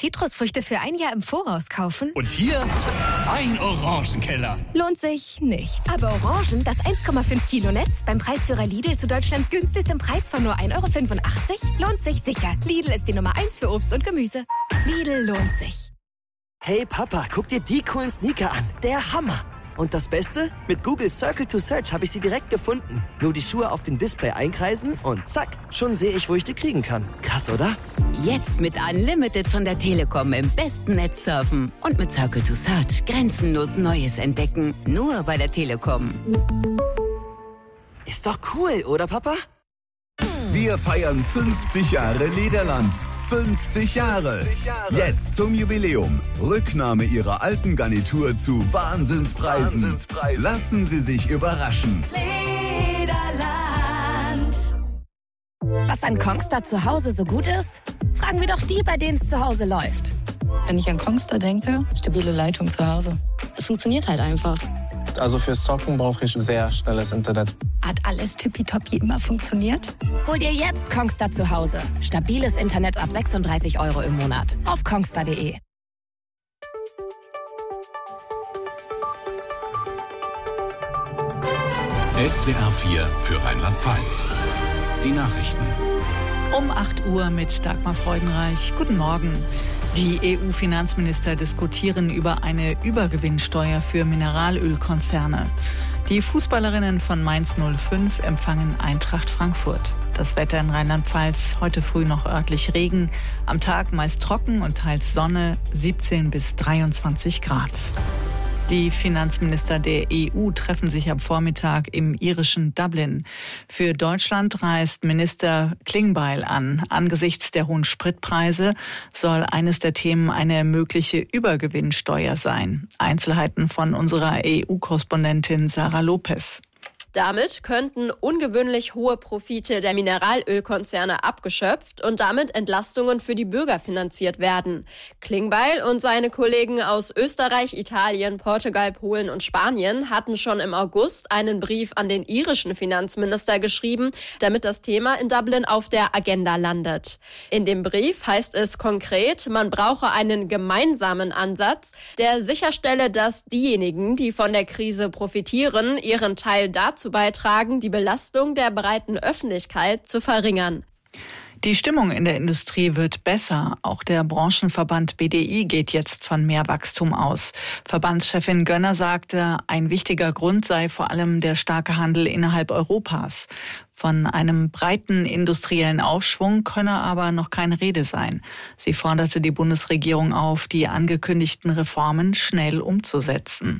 Zitrusfrüchte für ein Jahr im Voraus kaufen? Und hier ein Orangenkeller. Lohnt sich nicht. Aber Orangen, das 1,5 Kilo Netz, beim Preisführer Lidl zu Deutschlands günstigstem Preis von nur 1,85 €, lohnt sich sicher. Lidl ist die Nummer 1 für Obst und Gemüse. Lidl lohnt sich. Hey Papa, guck dir die coolen Sneaker an. Der Hammer. Und das Beste? Mit Google Circle to Search habe ich sie direkt gefunden. Nur die Schuhe auf dem Display einkreisen und zack, schon sehe ich, wo ich die kriegen kann. Krass, oder? Jetzt mit Unlimited von der Telekom im besten Netz surfen. Und mit Circle to Search grenzenlos Neues entdecken. Nur bei der Telekom. Ist doch cool, oder Papa? Wir feiern 50 Jahre Lederland. 50 Jahre. Jetzt zum Jubiläum. Rücknahme Ihrer alten Garnitur zu Wahnsinnspreisen. Lassen Sie sich überraschen. Lederland. Was an Kongstar zu Hause so gut ist? Fragen wir doch die, bei denen es zu Hause läuft. Wenn ich an Kongstar denke, stabile Leitung zu Hause. Es funktioniert halt einfach. Also fürs Zocken brauche ich sehr schnelles Internet. Hat alles tippitoppi immer funktioniert? Hol dir jetzt Kongstar zu Hause. Stabiles Internet ab 36 € im Monat. Auf kongstar.de. SWR 4 für Rheinland-Pfalz. Die Nachrichten. Um 8 Uhr mit Dagmar Freudenreich. Guten Morgen. Die EU-Finanzminister diskutieren über eine Übergewinnsteuer für Mineralölkonzerne. Die Fußballerinnen von Mainz 05 empfangen Eintracht Frankfurt. Das Wetter in Rheinland-Pfalz, heute früh noch örtlich Regen, am Tag meist trocken und teils Sonne, 17 bis 23 Grad. Die Finanzminister der EU treffen sich am Vormittag im irischen Dublin. Für Deutschland reist Minister Klingbeil an. Angesichts der hohen Spritpreise soll eines der Themen eine mögliche Übergewinnsteuer sein. Einzelheiten von unserer EU-Korrespondentin Sarah Lopez. Damit könnten ungewöhnlich hohe Profite der Mineralölkonzerne abgeschöpft und damit Entlastungen für die Bürger finanziert werden. Klingbeil und seine Kollegen aus Österreich, Italien, Portugal, Polen und Spanien hatten schon im August einen Brief an den irischen Finanzminister geschrieben, damit das Thema in Dublin auf der Agenda landet. In dem Brief heißt es konkret, man brauche einen gemeinsamen Ansatz, der sicherstelle, dass diejenigen, die von der Krise profitieren, ihren Teil dazu beitragen, die Belastung der breiten Öffentlichkeit zu verringern. Die Stimmung in der Industrie wird besser. Auch der Branchenverband BDI geht jetzt von mehr Wachstum aus. Verbandschefin Gönner sagte, ein wichtiger Grund sei vor allem der starke Handel innerhalb Europas. Von einem breiten industriellen Aufschwung könne aber noch keine Rede sein. Sie forderte die Bundesregierung auf, die angekündigten Reformen schnell umzusetzen.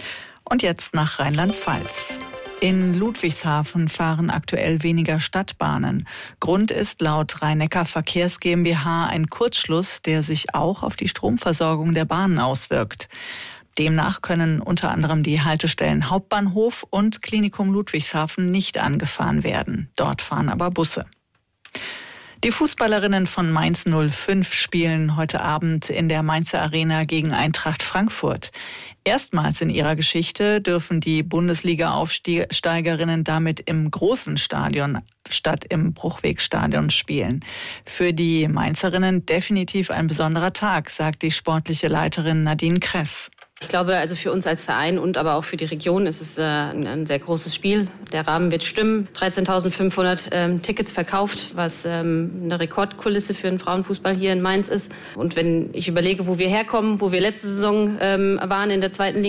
Und jetzt nach Rheinland-Pfalz. In Ludwigshafen fahren aktuell weniger Stadtbahnen. Grund ist laut Rhein-Neckar Verkehrs GmbH ein Kurzschluss, der sich auch auf die Stromversorgung der Bahnen auswirkt. Demnach können unter anderem die Haltestellen Hauptbahnhof und Klinikum Ludwigshafen nicht angefahren werden. Dort fahren aber Busse. Die Fußballerinnen von Mainz 05 spielen heute Abend in der Mainzer Arena gegen Eintracht Frankfurt. Erstmals in ihrer Geschichte dürfen die Bundesliga-Aufsteigerinnen damit im großen Stadion statt im Bruchwegstadion spielen. Für die Mainzerinnen definitiv ein besonderer Tag, sagt die sportliche Leiterin Nadine Kress. Ich glaube, also für uns als Verein und aber auch für die Region ist es ein sehr großes Spiel. Der Rahmen wird stimmen. 13.500 Tickets verkauft, was eine Rekordkulisse für den Frauenfußball hier in Mainz ist. Und wenn ich überlege, wo wir herkommen, wo wir letzte Saison waren in der zweiten Liga,